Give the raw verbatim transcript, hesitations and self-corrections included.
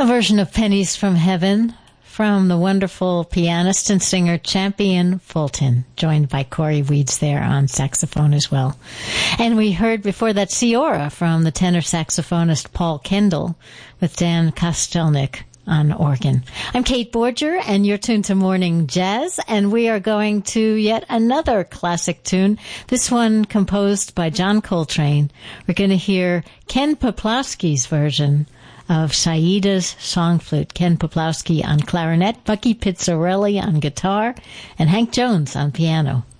A version of Pennies from Heaven from the wonderful pianist and singer Champion Fulton, joined by Corey Weeds there on saxophone as well. And we heard before that Ciora from the tenor saxophonist Paul Kendall with Dan Kostelnik on organ. I'm Kate Borger, and you're tuned to Morning Jazz, and we are going to yet another classic tune, this one composed by John Coltrane. We're going to hear Ken Peplowski's version of Saida's Song Flute. Ken Peplowski on clarinet, Bucky Pizzarelli on guitar, and Hank Jones on piano.